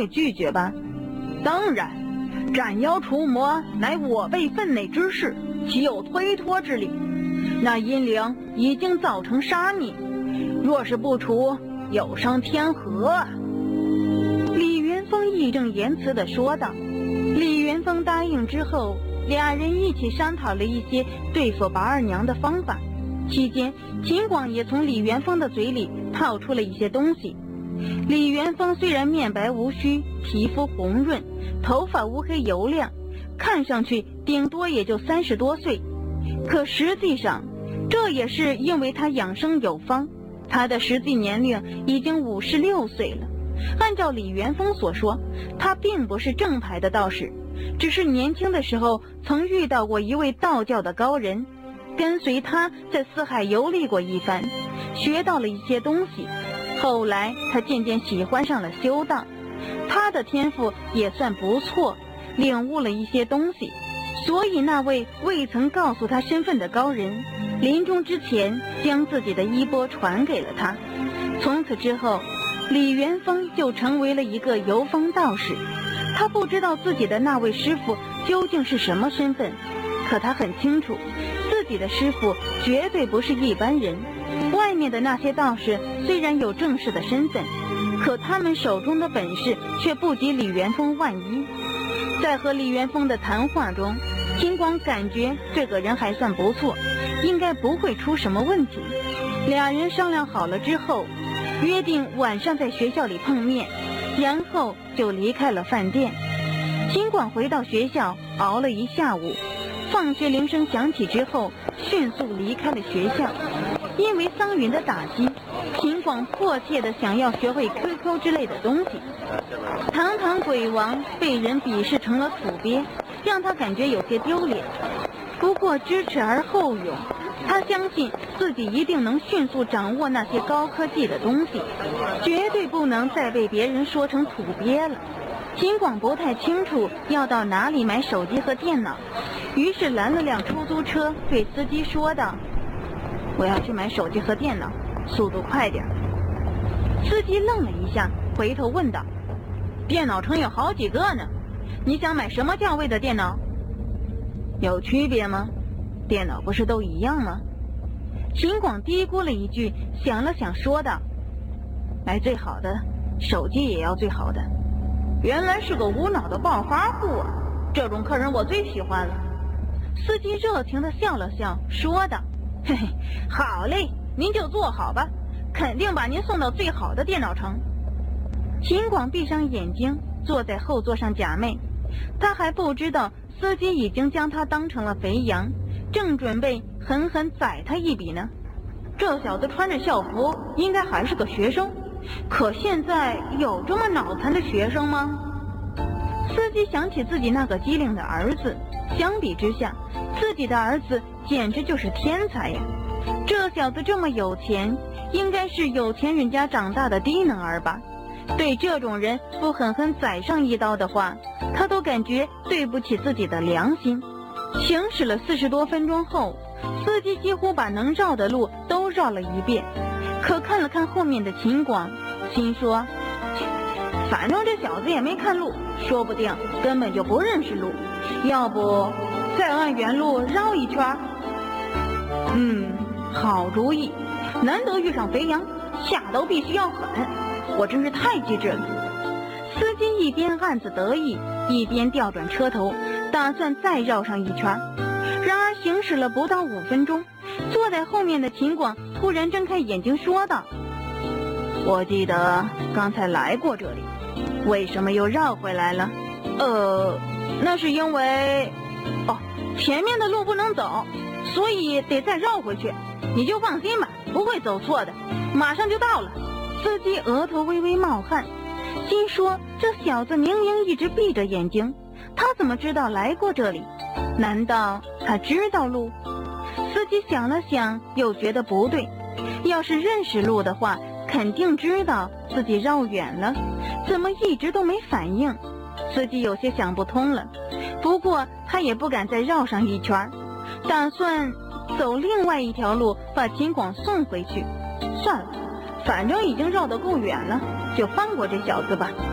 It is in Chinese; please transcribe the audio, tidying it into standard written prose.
会拒绝吧？当然，斩妖除魔乃我辈分内之事，岂有推脱之理？那阴灵已经造成杀孽，若是不除，有伤天和。李元丰义正言辞地说道。李元丰答应之后，俩人一起商讨了一些对付八二娘的方法。期间，秦广也从李元丰的嘴里套出了一些东西。李元丰虽然面白无须，皮肤红润，头发乌黑油亮，看上去顶多也就30多岁，可实际上这也是因为他养生有方，他的实际年龄已经56岁了。按照李元丰所说，他并不是正牌的道士，只是年轻的时候曾遇到过一位道教的高人，跟随他在四海游历过一番，学到了一些东西。后来他渐渐喜欢上了修道，他的天赋也算不错，领悟了一些东西，所以那位未曾告诉他身份的高人，临终之前将自己的衣钵传给了他。从此之后，李元丰就成为了一个游方道士。他不知道自己的那位师傅究竟是什么身份，可他很清楚，自己的师傅绝对不是一般人。外面的那些道士虽然有正式的身份，可他们手中的本事却不及李元丰万一。在和李元丰的谈话中，秦广感觉这个人还算不错，应该不会出什么问题。俩人商量好了之后，约定晚上在学校里碰面，然后就离开了饭店。秦广回到学校熬了一下午，放学铃声响起之后，迅速离开了学校。因为桑云的打击，秦广迫切地想要学会 QQ 之类的东西。堂堂鬼王被人鄙视成了土鳖，让他感觉有些丢脸。不过知耻而后勇，他相信自己一定能迅速掌握那些高科技的东西，绝对不能再被别人说成土鳖了。秦广不太清楚要到哪里买手机和电脑，于是拦了辆出租车，对司机说道：我要去买手机和电脑，速度快点。司机愣了一下，回头问道：电脑城有好几个呢，你想买什么价位的电脑？有区别吗？电脑不是都一样吗？秦广嘀咕了一句，想了想说道：买最好的，手机也要最好的。原来是个无脑的暴发户啊，这种客人我最喜欢了。司机热情地笑了笑，说道：嘿嘿，好嘞，您就坐好吧，肯定把您送到最好的电脑城。秦广闭上眼睛，坐在后座上假寐。他还不知道司机已经将他当成了肥羊，正准备狠狠宰他一笔呢。这小子穿着校服，应该还是个学生，可现在有这么脑残的学生吗？司机想起自己那个机灵的儿子，相比之下，自己的儿子简直就是天才呀！这小子这么有钱，应该是有钱人家长大的低能儿吧？对这种人不狠狠宰上一刀的话，他都感觉对不起自己的良心。行驶了40多分钟后，司机几乎把能绕的路都绕了一遍，可看了看后面的秦广，心说：反正这小子也没看路，说不定根本就不认识路，要不再按原路绕一圈？好主意，难得遇上肥羊，下刀必须要狠，我真是太机智了。司机一边暗自得意，一边调转车头，打算再绕上一圈。然而行驶了不到5分钟，坐在后面的秦广突然睁开眼睛说道：我记得刚才来过这里，为什么又绕回来了？那是因为前面的路不能走，所以得再绕回去。你就放心吧，不会走错的，马上就到了。司机额头微微冒汗，心说这小子明明一直闭着眼睛，他怎么知道来过这里？难道他知道路？司机想了想，又觉得不对，要是认识路的话，肯定知道自己绕远了，怎么一直都没反应？司机有些想不通了，不过他也不敢再绕上一圈，打算走另外一条路把秦广送回去。算了，反正已经绕得够远了，就放过这小子吧。